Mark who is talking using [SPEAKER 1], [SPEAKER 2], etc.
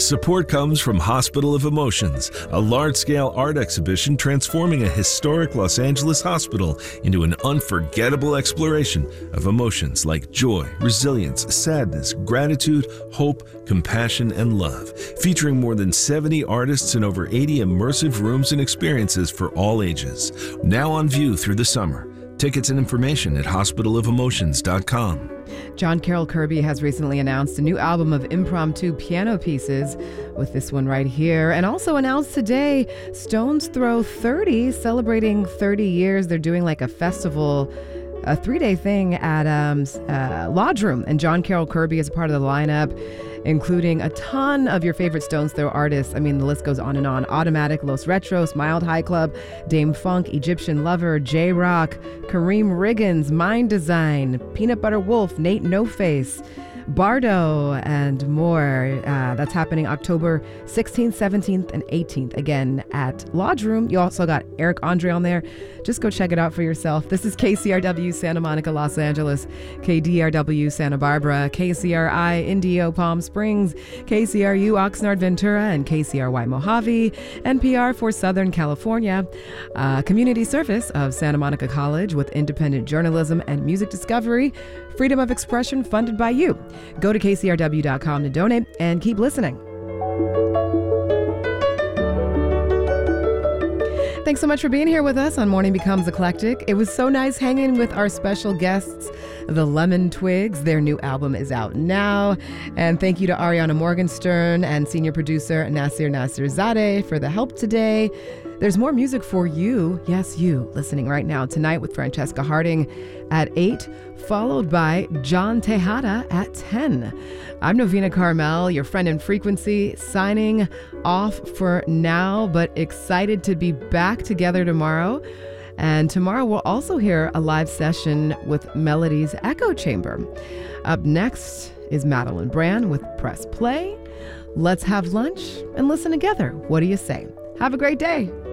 [SPEAKER 1] Support comes from Hospital of Emotions, a large-scale art exhibition transforming a historic Los Angeles hospital into an unforgettable exploration of emotions like joy, resilience, sadness, gratitude, hope, compassion, and love. Featuring more than 70 artists and over 80 immersive rooms and experiences for all ages. Now on view through the summer. Tickets and information at hospitalofemotions.com.
[SPEAKER 2] John Carroll Kirby has recently announced a new album of impromptu piano pieces with this one right here, and also announced today Stones Throw 30, celebrating 30 years. They're doing like a festival, a 3-day thing at Lodge Room, and John Carroll Kirby is a part of the lineup, including a ton of your favorite Stones Throw artists. I mean, the list goes on and on. Automatic, Los Retros, Mild High Club, Dame Funk, Egyptian Lover, J-Rock, Kareem Riggins, Mind Design, Peanut Butter Wolf, Nate No Face, Bardo, and more. That's happening October 16th, 17th, and 18th, again at Lodge Room. You also got Eric Andre on there. Just go check it out for yourself. This is KCRW Santa Monica, Los Angeles, KDRW Santa Barbara, KCRI Indio Palm Springs, KCRU Oxnard Ventura, and KCRY Mojave, NPR for Southern California, community service of Santa Monica College with independent journalism and music discovery, freedom of expression funded by you. Go to kcrw.com to donate and keep listening. Thanks so much for being here with us on Morning Becomes Eclectic. It was so nice hanging with our special guests, the Lemon Twigs. Their new album is out now. And thank you to Ariana Morgenstern and senior producer Nasir Nasirzadeh for the help today. There's more music for you, yes, you, listening right now tonight with Francesca Harding at 8, followed by John Tejada at 10. I'm Novena Carmel, your friend in frequency, signing off for now, but excited to be back together tomorrow. And tomorrow we'll also hear a live session with Melody's Echo Chamber. Up next is Madeline Brand with Press Play. Let's have lunch and listen together. What do you say? Have a great day.